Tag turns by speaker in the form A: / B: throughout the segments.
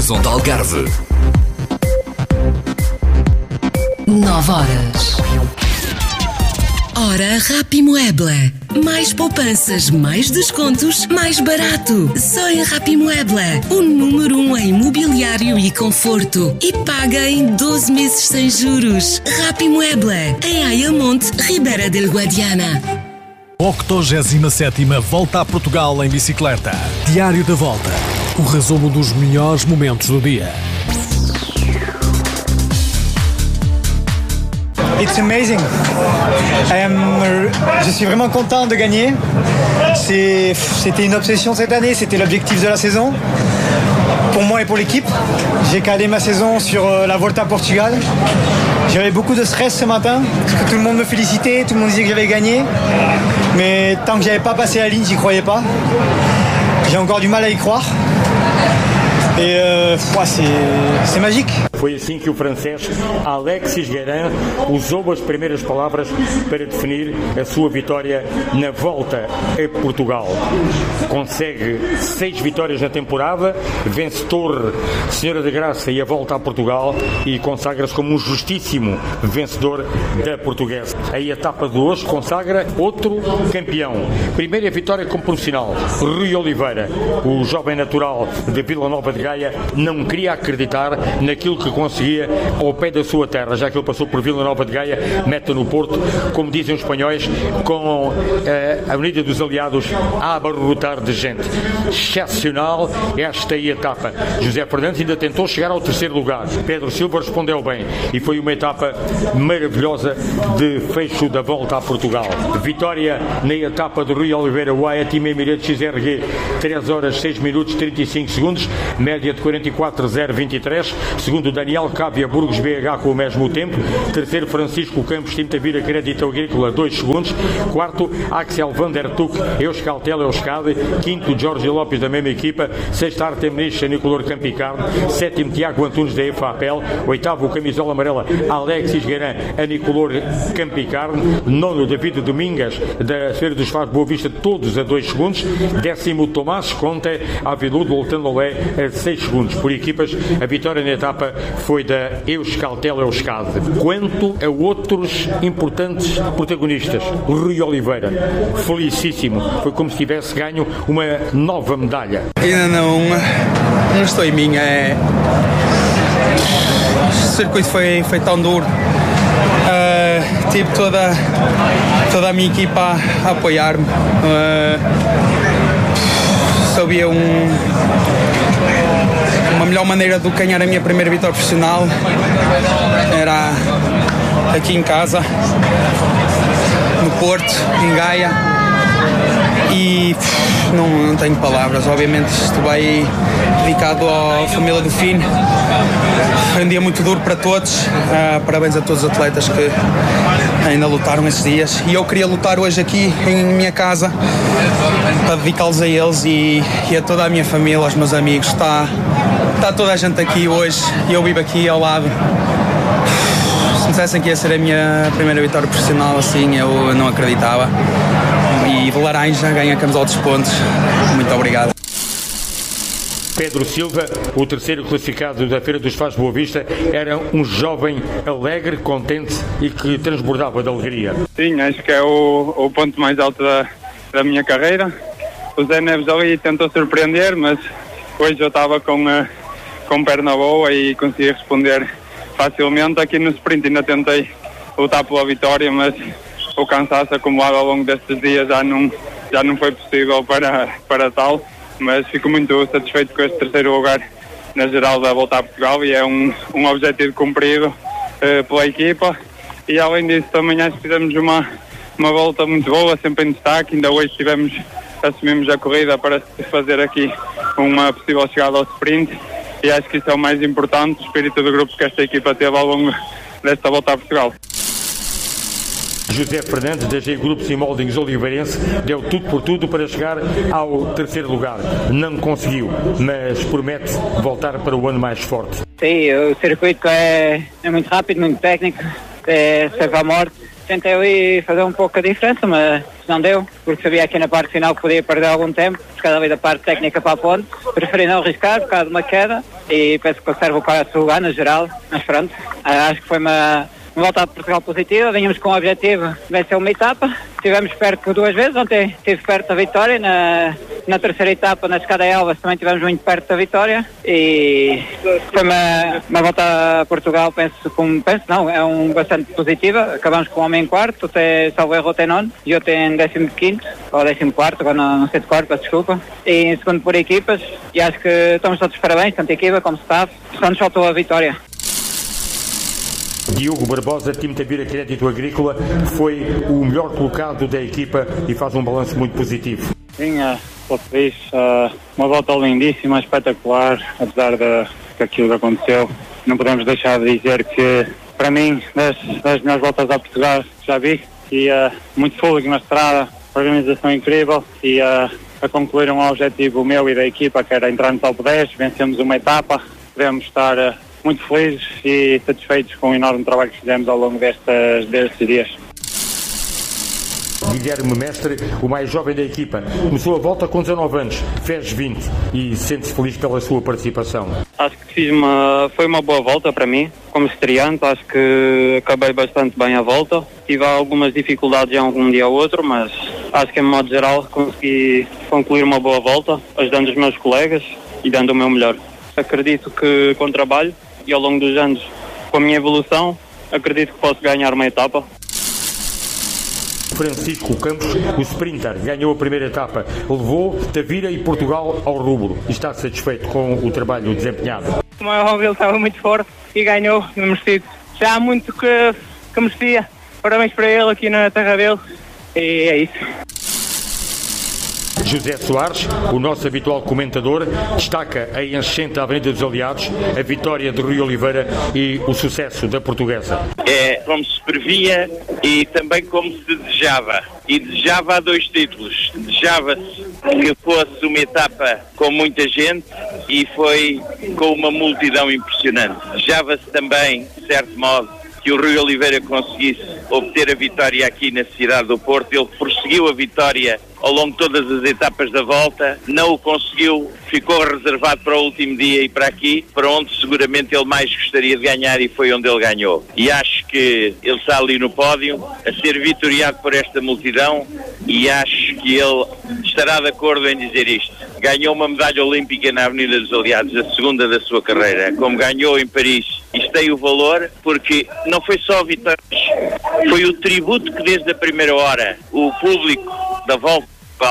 A: Horizonte Algarve.
B: 9 horas. Hora Rapimueble. Mais poupanças, mais descontos, mais barato. Só em Rapimueble. O número 1 em imobiliário e conforto. E paga em 12 meses sem juros. Rapimueble. Em Ayamonte, Ribeira del Guadiana.
C: 87ª Volta a Portugal em bicicleta. Diário da Volta. O resumo dos melhores momentos do dia.
D: It's amazing. Je suis vraiment content de gagner. C'était une obsession cette année, c'était l'objectif de la saison. Pour moi et pour l'équipe, j'ai calé ma saison sur la Volta à Portugal. J'avais beaucoup de stress ce matin, parce que tout le monde me félicitait, tout le monde disait que j'avais gagné. Mais tant que j'avais pas passé la ligne, j'y croyais pas. J'ai encore du mal à y croire. E c'est magique.
E: Foi assim que o francês Alexis Guérin usou as primeiras palavras para definir a sua vitória na Volta a Portugal. Consegue 6 vitórias na temporada, vence Torre, Senhora da Graça e a Volta a Portugal e consagra-se como um justíssimo vencedor da Portuguesa. A etapa de hoje consagra outro campeão. Primeira vitória como profissional, Rui Oliveira, o jovem natural de Vila Nova de Gaia, não queria acreditar naquilo que conseguia ao pé da sua terra, já que ele passou por Vila Nova de Gaia, meta no Porto, como dizem os espanhóis, com a Avenida dos Aliados a abarrotar de gente. Excepcional esta etapa. José Fernandes ainda tentou chegar ao terceiro lugar. Pedro Silva respondeu bem e foi uma etapa maravilhosa de fecho da Volta a Portugal. Vitória na etapa de Rui Oliveira Wyatt e Emirates XRG, 3 horas 6 minutos 35 segundos, média de 44,023. Segundo Daniel Cávia Burgos BH com o mesmo tempo. Terceiro Francisco Campos Tinta Vira Crédito Agrícola 2 segundos. Quarto Axel Van der Tuck Euskaltel Euskadi. Quinto Jorge Lopes da mesma equipa. Sexto Artem Nish Nicolor Campicarne. Sétimo Tiago Antunes da EFAPEL. Oitavo Camisola Amarela Alexis Guérin a Nicolor Campicarne. Nono David Domingas da Feira dos Faros Boa Vista, todos a 2 segundos. Décimo Tomás Conte Aviludo Oltanolé a 6 segundos. Por equipas, a vitória na etapa foi da Euskaltel Euskadi. Quanto a outros importantes protagonistas, Rui Oliveira, felicíssimo, foi como se tivesse ganho uma nova medalha.
F: Ainda não estou em mim, o circuito foi tão duro. Tive toda a minha equipa a apoiar-me. Sabia uma melhor maneira de ganhar a minha primeira vitória profissional era aqui em casa, no Porto, em Gaia, e não tenho palavras. Obviamente isto vai dedicado à família do Fino. Foi um dia muito duro para todos. Parabéns a todos os atletas que ainda lutaram esses dias, e eu queria lutar hoje aqui em minha casa para dedicá-los a eles e a toda a minha família, aos meus amigos. Está toda a gente aqui hoje e eu vivo aqui ao lado. Se me dissessem que ia ser a minha primeira vitória profissional assim, eu não acreditava. E de laranja ganha a camisola dos pontos. Muito obrigado.
E: Pedro Silva, o terceiro classificado da Feira dos Faros Boa Vista, era um jovem alegre, contente e que transbordava de alegria.
G: Sim, acho que é o ponto mais alto da minha carreira. O Zé Neves ali tentou surpreender, mas hoje eu estava com perna boa e consegui responder facilmente. Aqui no sprint ainda tentei lutar pela vitória, mas o cansaço acumulado ao longo destes dias já não foi possível para tal. Mas fico muito satisfeito com este terceiro lugar na geral da Volta a Portugal e é um objetivo cumprido pela equipa. E além disso também acho que fizemos uma volta muito boa, sempre em destaque. Ainda hoje assumimos a corrida para fazer aqui uma possível chegada ao sprint e acho que isso é o mais importante, o espírito do grupo que esta equipa teve ao longo desta Volta a Portugal.
E: José Fernandes, da G Grupos e Moldings Oliveirense, deu tudo por tudo para chegar ao terceiro lugar. Não conseguiu, mas promete voltar para o ano mais forte.
H: Sim, o circuito é muito rápido, muito técnico, é sempre à morte. Tentei ali fazer um pouco a diferença, mas não deu, porque sabia que na parte final podia perder algum tempo, por causa da parte técnica para a ponte. Preferi não arriscar por causa de uma queda e penso que serve para a lugar no geral, mas pronto, acho que foi uma volta a Portugal positiva. Vínhamos com o objetivo de vencer uma etapa, estivemos perto 2 vezes, ontem estive perto da vitória, na terceira etapa na Escada Elvas também estivemos muito perto da vitória e foi uma volta a Portugal, bastante positiva. Acabamos com o homem em quarto, até salvo erro até nono e eu tenho 15º ou 14º, agora não sei de cor, peço desculpa, e em segundo por equipas, e acho que estamos todos de parabéns, tanto a equipa como staff, só nos faltou a vitória.
E: Diogo Barbosa, time Tavira Crédito Agrícola, foi o melhor colocado da equipa e faz um balanço muito positivo.
G: Sim, estou feliz. Uma volta lindíssima, espetacular, apesar daquilo que aconteceu. Não podemos deixar de dizer que, para mim, das melhores voltas a Portugal que já vi, e muito fôlego na estrada, organização incrível e a concluir um objetivo meu e da equipa, que era entrar no top 10, vencemos uma etapa, podemos estar muito felizes e satisfeitos com o enorme trabalho que fizemos ao longo destes dias.
E: Guilherme Mestre, o mais jovem da equipa, começou a volta com 19 anos, fez 20 e sente-se feliz pela sua participação.
G: Acho que foi uma boa volta para mim, como estreante. Acho que acabei bastante bem a volta. Tive algumas dificuldades em algum dia ou outro, mas acho que, em modo geral, consegui concluir uma boa volta, ajudando os meus colegas e dando o meu melhor. Acredito que, com trabalho e ao longo dos anos, com a minha evolução, acredito que posso ganhar uma etapa.
E: Francisco Campos, o sprinter, ganhou a primeira etapa, levou Tavira e Portugal ao rubro e está satisfeito com o trabalho desempenhado.
A: O meu Romil estava muito forte e ganhou, merecido. Já há muito que merecia. Parabéns para ele aqui na terra dele e é isso.
E: José Soares, o nosso habitual comentador, destaca a enchente à Avenida dos Aliados, a vitória de Rui Oliveira e o sucesso da portuguesa.
I: É como se previa e também como se desejava. E desejava há 2 títulos. Desejava-se que fosse uma etapa com muita gente e foi com uma multidão impressionante. Desejava-se também, de certo modo, que o Rui Oliveira conseguisse obter a vitória aqui na cidade do Porto. Ele prosseguiu a vitória ao longo de todas as etapas da volta, não o conseguiu, ficou reservado para o último dia e para aqui, para onde seguramente ele mais gostaria de ganhar, e foi onde ele ganhou. E acho que ele está ali no pódio, a ser vitoriado por esta multidão, e acho que ele estará de acordo em dizer isto. Ganhou uma medalha olímpica na Avenida dos Aliados, a segunda da sua carreira, como ganhou em Paris. Isto tem o valor, porque não foi só a vitória, foi o tributo que desde a primeira hora o público da volta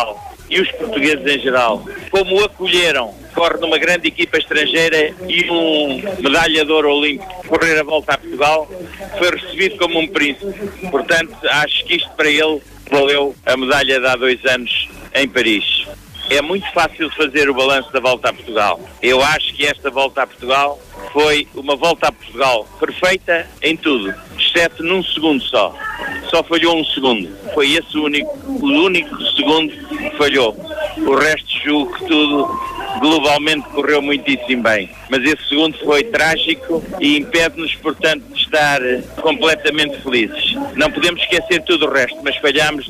I: e os portugueses em geral, como o acolheram, corre numa grande equipa estrangeira e um medalhador olímpico correr a volta a Portugal, foi recebido como um príncipe. Portanto, acho que isto para ele valeu a medalha de há 2 anos em Paris. É muito fácil fazer o balanço da volta a Portugal. Eu acho que esta volta a Portugal foi uma volta a Portugal perfeita em tudo, exceto num segundo só. Só falhou um segundo. Foi esse o único segundo que falhou. O resto, julgo que tudo globalmente correu muitíssimo bem. Mas esse segundo foi trágico e impede-nos, portanto, de estar completamente felizes. Não podemos esquecer tudo o resto, mas falhamos,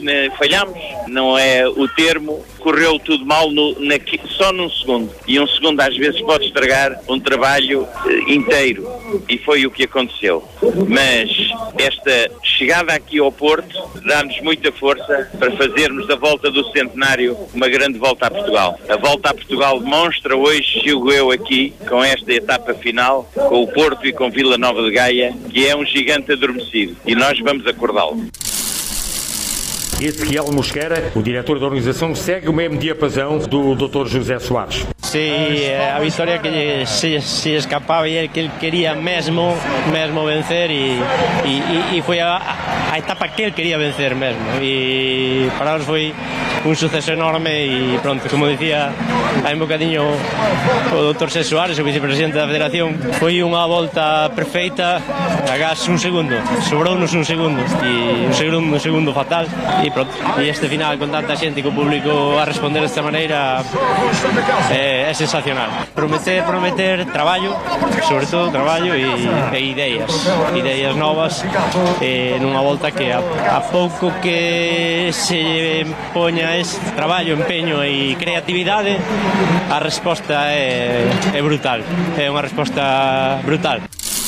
I: não é o termo, correu tudo mal só num segundo. E um segundo às vezes pode estragar um trabalho inteiro. E foi o que aconteceu. Mas esta chegada aqui ao Porto dá-nos muita força para fazermos da volta do centenário uma grande volta a Portugal. A volta a Portugal demonstra hoje, julgo eu aqui, com esta etapa final, com o Porto e com Vila Nova de Gaia, que é um gigante adormecido. E nós vamos acordá-lo.
E: Ezequiel Mosquera, o diretor da organização, segue o mesmo diapasão do Dr. José Soares.
J: Sí, a vitória que se escapaba e ele que ele queria mesmo vencer e foi a etapa que ele queria vencer mesmo, e para nós foi un suceso enorme e pronto, como dicía hai un bocadiño o Dr. José Soares, o vicepresidente da Federación, foi unha volta perfeita, agás un segundo, sobrounos un segundo e un segundo fatal e pronto, e este final con tanta xente e co público a responder desta maneira é sensacional. Prometer traballo, sobre todo traballo e ideas novas nunha volta conta que a pouco que se poña ese traballo, empeño e creatividade, a resposta é brutal, é unha resposta brutal.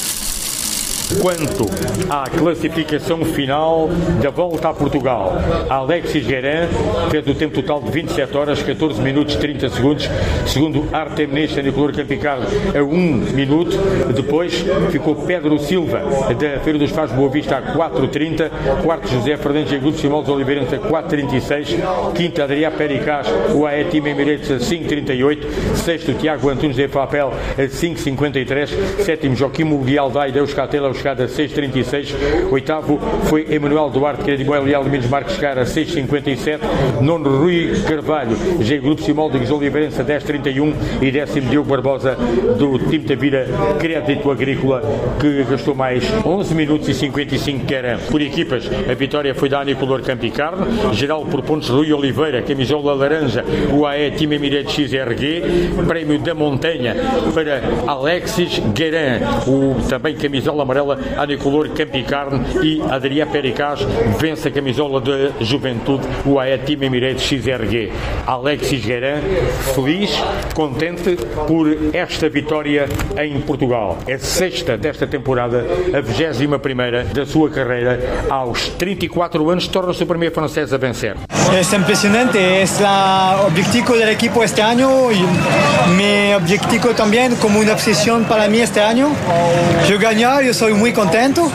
E: Quanto à classificação final da Volta a Portugal, Alexis Guerin fez o tempo total de 27 horas, 14 minutos 30 segundos, segundo Artem Nesta, Nicolor Campicardo, a 1 minuto. Depois ficou Pedro Silva, da Feira dos Faz Boa Vista, a 4:30, quarto José Fernandes e Grupo Simão dos Oliveirenses, a 4:36, quinto Adrià Pericás, o AE Team Emirates, a 5:38, sexto Tiago Antunes de Papel, a 5:53, sétimo Joaquim Muguialdai de Euskatel, a 6:36, oitavo foi Emanuel Duarte Crediboel e Alminos Marques Cara, a 6:57, nono Rui Carvalho, G Grupo Simão de Oliveirense, a 10:31 e décimo Diogo Barbosa do time Tavira Crédito Agrícola, que gastou mais 11 minutos e 55, que era por equipas. A vitória foi da Nicolor Campicardo, geral por pontos Rui Oliveira, camisola laranja, UAE Time Emirates XRG, prémio da Montanha para Alexis Guerin, o também camisola amarela a Nicolor Campicarne, e Adrià Pericás vence a camisola da Juventude, o AE Team Emirates XRG. Alexis Guerin, feliz, contente por esta vitória em Portugal. É a sexta desta temporada, a 21ª da sua carreira. Aos 34 anos, torna-se o primeiro francês a vencer.
D: Es impresionante, es el objetivo del equipo este año y mi objetivo también como una obsesión para mí este año. Yo ganar, yo soy muy contento.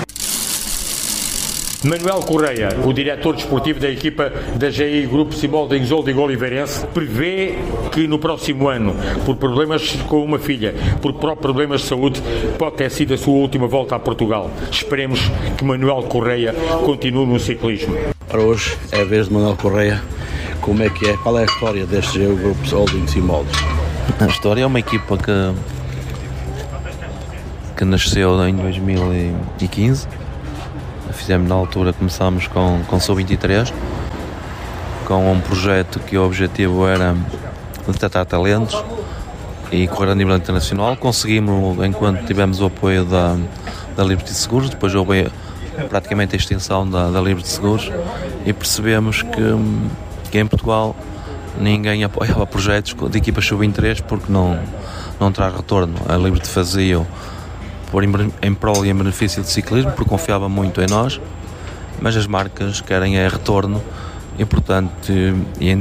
E: Manuel Correia, o diretor desportivo da equipa da GI Grupo Simão de Oliveirense, prevê que no próximo ano, por problemas com uma filha, por próprios problemas de saúde, pode ter sido a sua última volta a Portugal. Esperemos que Manuel Correia continue no ciclismo.
K: Para hoje é a vez de Manuel Correia. Como é que é? Qual é a história deste GI Grupo Holding Simão?
L: A história é uma equipa que nasceu em 2015. Fizemos na altura, começámos com Sub-23, com um projeto que o objetivo era detectar talentos e correr a nível internacional. Conseguimos, enquanto tivemos o apoio da Liberty Seguros, depois houve praticamente a extensão da Liberty Seguros, e percebemos que em Portugal ninguém apoiava projetos de equipas Sub-23 porque não traz retorno. A Liberty fazia-o em prol e em benefício do ciclismo, porque confiava muito em nós, mas as marcas querem retorno, e portanto em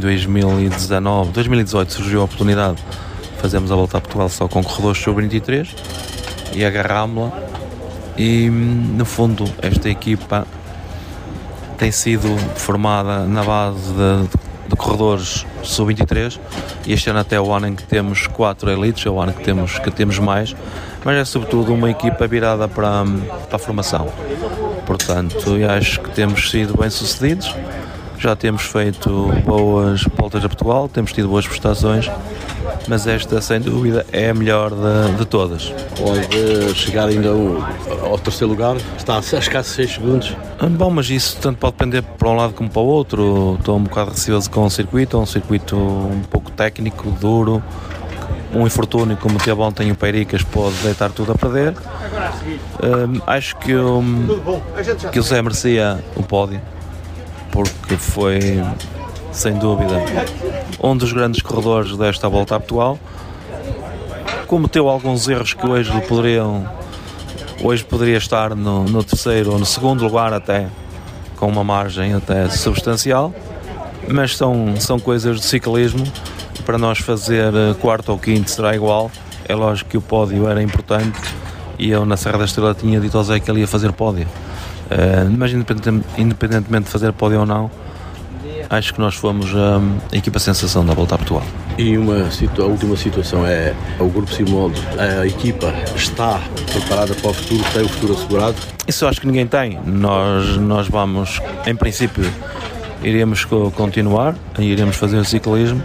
L: 2018 surgiu a oportunidade de fazermos a Volta a Portugal só com corredores Sub-23 e agarrámos-la, e no fundo esta equipa tem sido formada na base de corredores Sub-23, e este ano até o ano em que temos 4 elites, é o ano que temos mais, mas é sobretudo uma equipa virada para a formação. Portanto, eu acho que temos sido bem sucedidos, já temos feito boas voltas a Portugal, temos tido boas prestações, mas esta sem dúvida é a melhor de todas.
K: Pode chegar ainda ao terceiro lugar, está a escassos 6 segundos.
L: Bom, mas isso tanto pode depender para um lado como para o outro. Estou um bocado receoso com o circuito, um circuito um pouco técnico, duro. Um infortúnio como teve ontem o Peiricas pode deitar tudo a perder. Acho que o Zé merecia o pódio, porque foi sem dúvida um dos grandes corredores desta Volta a Portugal. Cometeu alguns erros que hoje poderia estar no terceiro ou no segundo lugar, até com uma margem até substancial, mas são coisas de ciclismo. Para nós fazer quarto ou quinto será igual. É lógico que o pódio era importante, e eu na Serra da Estrela tinha dito ao Zé que ele ia fazer pódio, mas independentemente de fazer pódio ou não, acho que nós fomos a equipa sensação da Volta a Portugal.
K: E a última situação é o Grupo Simão, a equipa está preparada para o futuro, tem o futuro assegurado?
L: Isso eu acho que ninguém tem. Nós vamos, em princípio, iremos continuar, iremos fazer o ciclismo.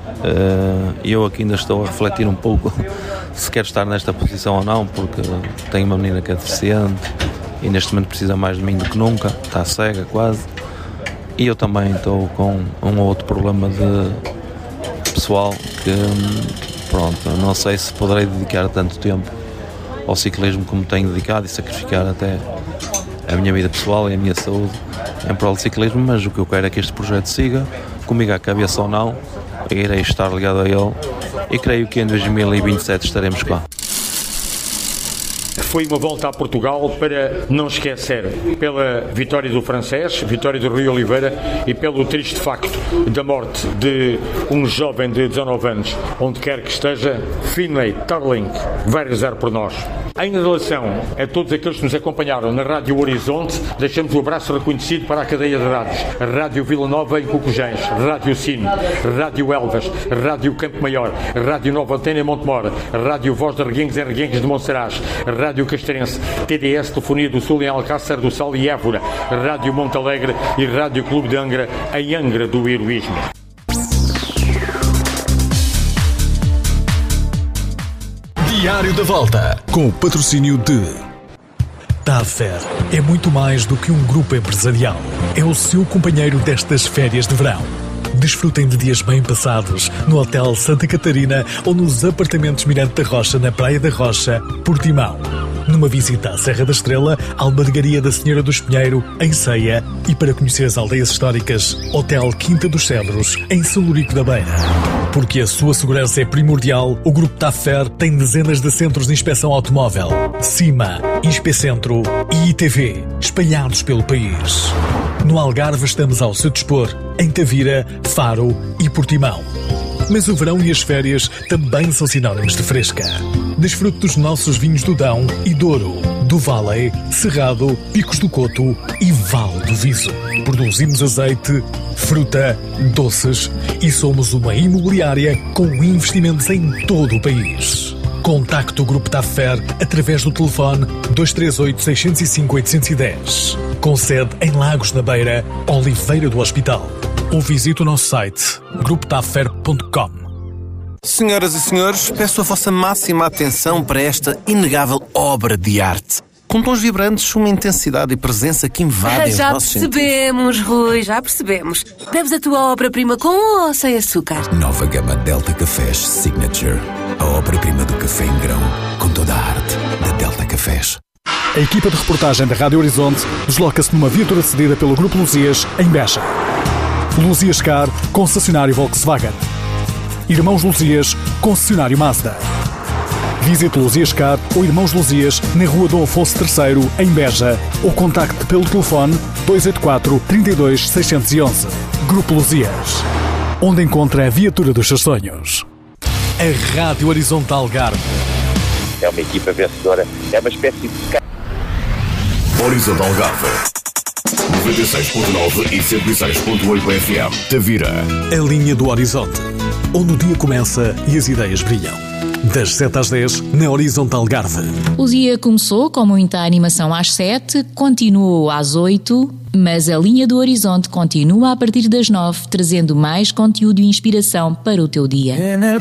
L: Eu aqui ainda estou a refletir um pouco se quero estar nesta posição ou não, porque tenho uma menina que é deficiente e neste momento precisa mais de mim do que nunca, está cega quase, e eu também estou com um ou outro problema de pessoal que, pronto, não sei se poderei dedicar tanto tempo ao ciclismo como tenho dedicado, e sacrificar até a minha vida pessoal e a minha saúde em prol do ciclismo, mas o que eu quero é que este projeto siga, comigo à cabeça ou não, irei estar ligado a ele e creio que em 2027 estaremos cá.
E: Foi uma volta a Portugal para não esquecer, pela vitória do francês, vitória do Rui Oliveira e pelo triste facto da morte de um jovem de 19 anos, onde quer que esteja, Finlay Tarling vai rezar por nós. Em relação a todos aqueles que nos acompanharam na Rádio Horizonte, deixamos o abraço reconhecido para a cadeia de rádios. Rádio Vila Nova em Cocujães, Rádio Sino, Rádio Elvas, Rádio Campo Maior, Rádio Nova Antena em Montemor, Rádio Voz de Reguengos em Reguengos de Monsaraz, Rádio Castrense, TDS Telefonia do Sul em Alcácer do Sal e Évora, Rádio Monte Alegre e Rádio Clube de Angra em Angra do Heroísmo.
C: Diário da Volta, com o patrocínio de TAFER. É muito mais do que um grupo empresarial. É o seu companheiro destas férias de verão. Desfrutem de dias bem passados no Hotel Santa Catarina ou nos apartamentos Mirante da Rocha, na Praia da Rocha, Portimão. Numa visita à Serra da Estrela, Albergaria da Senhora do Espinheiro, em Ceia, e para conhecer as aldeias históricas, Hotel Quinta dos Cedros, em São Lourico da Beira. Porque a sua segurança é primordial, o Grupo TAFER tem dezenas de centros de inspeção automóvel, CIMA, Inspecentro e ITV, espalhados pelo país. No Algarve estamos ao seu dispor, em Tavira, Faro e Portimão. Mas o verão e as férias também são sinónimos de fresca. Desfrute dos nossos vinhos do Dão e Douro, do Vale, Cerrado, Picos do Coto e Vale do Viso. Produzimos azeite, fruta, doces e somos uma imobiliária com investimentos em todo o país. Contacte o Grupo TAFER através do telefone 238 605 810. Com sede em Lagos na Beira, Oliveira do Hospital. Ou visite o nosso site grupotafer.com.
M: Senhoras e senhores, peço a vossa máxima atenção para esta inegável obra de arte. Com tons vibrantes, uma intensidade e presença que invadem os nossos sentidos.
N: Já percebemos, Rui, já percebemos. Bebes a tua obra-prima com ou sem açúcar?
O: Nova gama Delta Cafés Signature. A obra-prima do café em grão, com toda a arte da Delta Cafés.
C: A equipa de reportagem da Rádio Horizonte desloca-se numa viatura cedida pelo Grupo Luzias, em Beja. Luzias Car, concessionário Volkswagen. Irmãos Luzias, concessionário Mazda. Visite Luzias Car ou Irmãos Luzias na Rua Dom Afonso III, em Beja, ou contacte pelo telefone 284 32 611. Grupo Luzias, onde encontra a viatura dos seus sonhos. A Rádio Horizonte Algarve.
I: É uma equipa vencedora, é uma espécie de...
O: Horizonte Algarve 96.9 e 106.8 FM. Tavira.
C: A linha do horizonte, onde o dia começa e as ideias brilham. Das 7 às 10, na Horizonte Algarve.
P: O dia começou com muita animação às 7, continuou às 8, mas a linha do horizonte continua a partir das 9, trazendo mais conteúdo e inspiração para o teu dia.